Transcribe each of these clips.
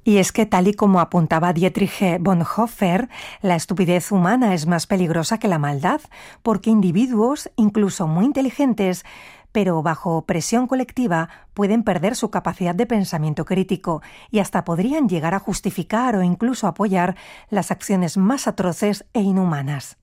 Y es que, tal y como apuntaba Dietrich Bonhoeffer, la estupidez humana es más peligrosa que la maldad, porque individuos, incluso muy inteligentes, pero bajo presión colectiva, pueden perder su capacidad de pensamiento crítico y hasta podrían llegar a justificar o incluso apoyar las acciones más atroces e inhumanas.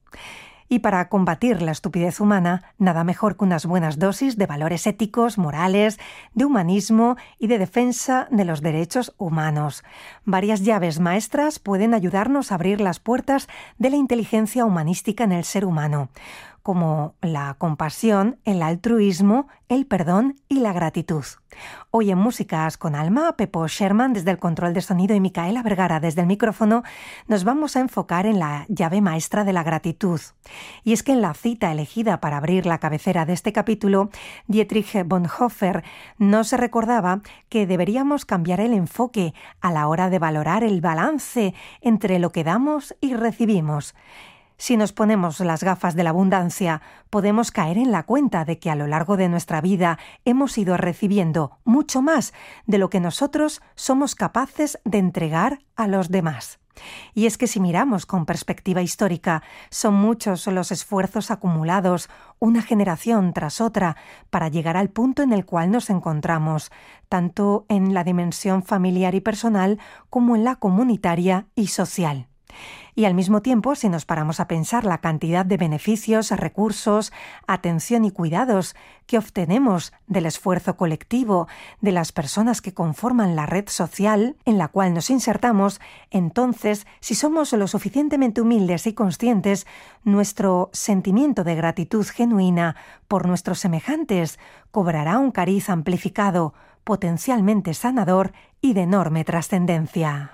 Y para combatir la estupidez humana, nada mejor que unas buenas dosis de valores éticos, morales, de humanismo y de defensa de los derechos humanos. Varias llaves maestras pueden ayudarnos a abrir las puertas de la inteligencia humanística en el ser humano, como la compasión, el altruismo, el perdón y la gratitud. Hoy en Músicas con Alma, Pepo Sherman desde el control de sonido y Micaela Vergara desde el micrófono, nos vamos a enfocar en la llave maestra de la gratitud. Y es que en la cita elegida para abrir la cabecera de este capítulo, Dietrich Bonhoeffer nos recordaba que deberíamos cambiar el enfoque a la hora de valorar el balance entre lo que damos y recibimos. Si nos ponemos las gafas de la abundancia, podemos caer en la cuenta de que a lo largo de nuestra vida hemos ido recibiendo mucho más de lo que nosotros somos capaces de entregar a los demás. Y es que si miramos con perspectiva histórica, son muchos los esfuerzos acumulados, una generación tras otra, para llegar al punto en el cual nos encontramos, tanto en la dimensión familiar y personal como en la comunitaria y social. Y al mismo tiempo, si nos paramos a pensar la cantidad de beneficios, recursos, atención y cuidados que obtenemos del esfuerzo colectivo de las personas que conforman la red social en la cual nos insertamos, entonces, si somos lo suficientemente humildes y conscientes, nuestro sentimiento de gratitud genuina por nuestros semejantes cobrará un cariz amplificado, potencialmente sanador y de enorme trascendencia.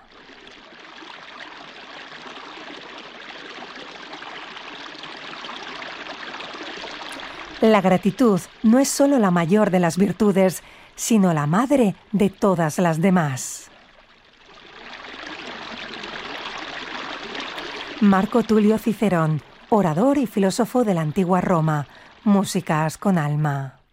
La gratitud no es solo la mayor de las virtudes, sino la madre de todas las demás. Marco Tulio Cicerón, orador y filósofo de la antigua Roma. Músicas con Alma.